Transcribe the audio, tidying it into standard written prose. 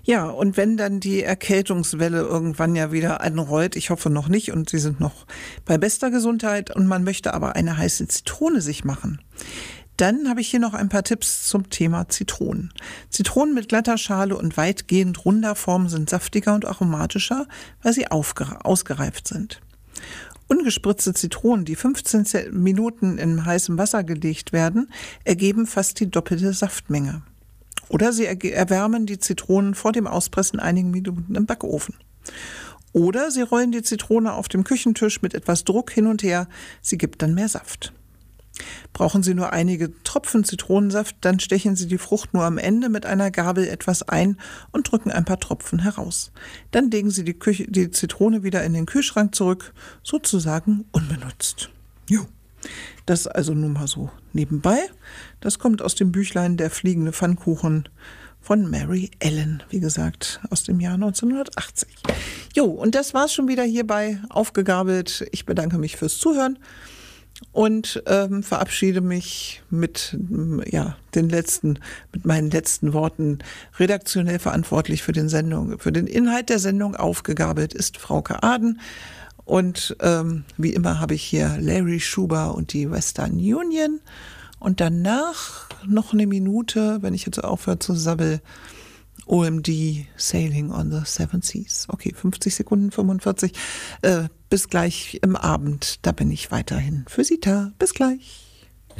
Ja, und wenn dann die Erkältungswelle irgendwann ja wieder anrollt, ich hoffe noch nicht und Sie sind noch bei bester Gesundheit und man möchte aber eine heiße Zitrone sich machen, dann habe ich hier noch ein paar Tipps zum Thema Zitronen. Zitronen mit glatter Schale und weitgehend runder Form sind saftiger und aromatischer, weil sie ausgereift sind. Ungespritzte Zitronen, die 15 Minuten in heißem Wasser gelegt werden, ergeben fast die doppelte Saftmenge. Oder Sie erwärmen die Zitronen vor dem Auspressen einigen Minuten im Backofen. Oder Sie rollen die Zitrone auf dem Küchentisch mit etwas Druck hin und her, sie gibt dann mehr Saft. Brauchen Sie nur einige Tropfen Zitronensaft, dann stechen Sie die Frucht nur am Ende mit einer Gabel etwas ein und drücken ein paar Tropfen heraus. Dann legen Sie die Zitrone wieder in den Kühlschrank zurück, sozusagen unbenutzt. Jo. Das also nur mal so nebenbei. Das kommt aus dem Büchlein Der fliegende Pfannkuchen von Mary Ellen, wie gesagt, aus dem Jahr 1980. Jo, und das war's schon wieder hierbei aufgegabelt. Ich bedanke mich fürs Zuhören und verabschiede mich mit meinen letzten Worten. Redaktionell verantwortlich für den Inhalt der Sendung aufgegabelt ist Frauke Aden. Und wie immer habe ich hier Larry Schuber und die Western Union. Und danach noch eine Minute, wenn ich jetzt aufhöre zu sabbeln, OMD, Sailing on the Seven Seas. Okay, 50 Sekunden, 45. Bis gleich im Abend, da bin ich weiterhin für Sie da. Bis gleich.